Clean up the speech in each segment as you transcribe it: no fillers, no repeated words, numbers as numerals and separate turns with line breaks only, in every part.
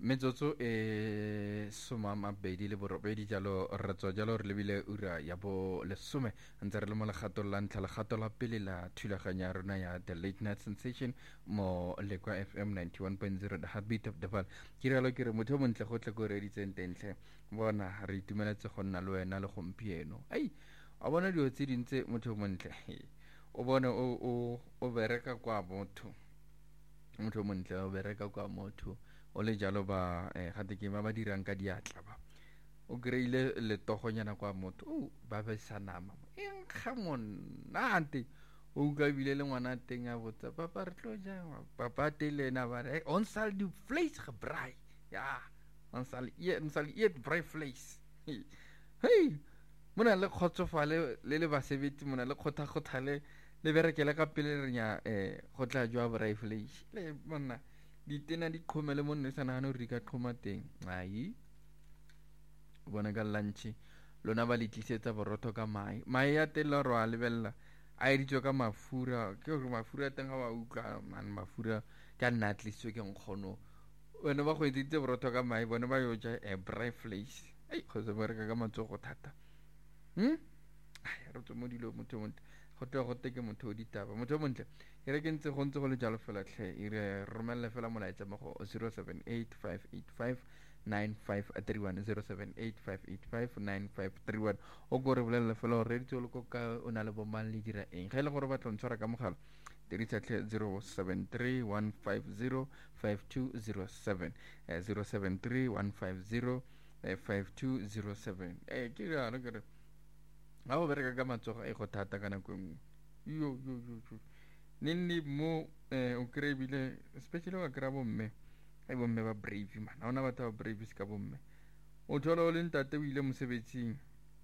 metsotso soma mabedi le borobedi jalo re tswa jalo re lebile ura ya bo lesome ntse re le mo legato la ntlha legato la pele la thulaganyo ya rona ya the late night sensation mo lekwa FM 91.0 the heartbeat of the val ke rialo ke re motho montle go tle go reditseng tentle bona re itumeletse go nna le wena le gompieno ai a bona dio tse dintse motho montle o bona o bereka kwa motho montle o bereka kwa motho o le jalo ba gate ke ba dirang ka diatla ba o greile letogonyana kwa motho ba besa nama enkga monate o ka bile le ngwana teng a botsa papa re tlo ja papa telena ba re on sal du vlees gebraai ja on sal eet braai vlees hey mona le khotsofale le basebetsi mona le khotha le berekele ka pele re nya go tla jwa braai vlees le mona ditena di qhomele mo nne sana hano re ka qhoma teng ai bona ka lunch lona ba le tlisetsa borotho ka mai ya tella ro a lebella a editswe ka mafura ke gore mafura teng ga ba utlwa man mafura ka nna tlisitswe ke nkgono wena ba go editse borotho ka mai bona ba yo ja braai vlees ai go se bereka ka matsogo thata ai re tswe mo dilo motho go teke motho o ditaba motho montle e re ke ntse go ntse go le jalo fela tlhe e re romelle fela molaetsa mo go 0785859531 0785859531 o go re bolelle fela o reditse o le ka o na le bomang le dira eng ga ile gore ba tlontshwara ka mogala dirisa tlhe 0731505207 0731505207 ke gana ke re ga o bereka ka matsogo e go thata ka nako nngwe yo nne mo o kry-ebile especially wa kry-a bomme bomme ba brave man ga ona batho ba brave se ka bomme o thola o le ntate o ile mosebetsing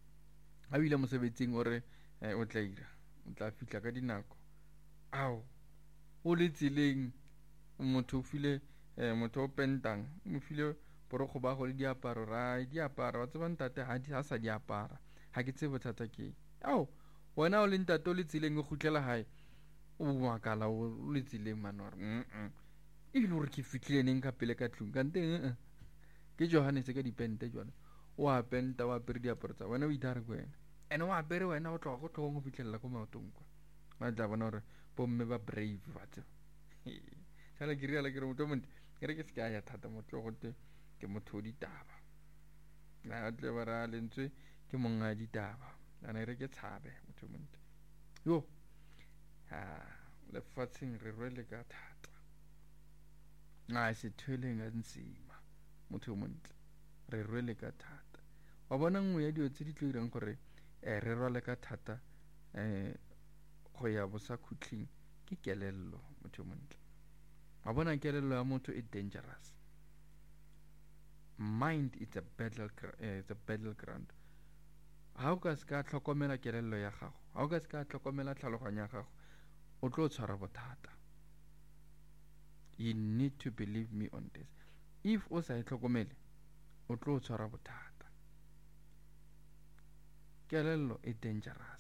o re o tla fitla ka dinako ao o le tseleng motho o file motho o pentang mo file borokgo ba go le diaparo wa tseba ntate ha sa diapara ha ke tsebe bothata ke ao wena o le ntate o le tseleng o gutlela hae o makala o le tseleng man wa re e le gore ke fitlhile neng ka pele ka tlung ka nteng ke Johannes ka dipente jwana o a penta o apere diaparo tsa wena o idare ko wena ene o apere wena o tloga go tlhogong go fitlhelela ko maotong kwa ba tla bona gore bomme ba brave batho sala ke riala ke re motho montle ke re ke se ka ya thata motho gote ke motho o ditaba na tle ba ra lentswe ke monga ditaba ana re ke tshabe motho montle yo lefatsheng re rwele ka thata se thweleng a ntsima motho montle re rwele ka thata wa bona nngwe ya dio tse di tlo irang gore re rwale ka thata go ya bosa khutling ke kelello motho montle wa bona kelello ya motho e dangerous mind it's a battleground ha o ka se ka tlhokomela kelello ya gago ha o ka se ka tlhokomela tlhaloganyo ya gago o tlo tshwara bothata you need to believe me on this if o sa itlhokomele o tlo tshwara bothata kelello e dangerous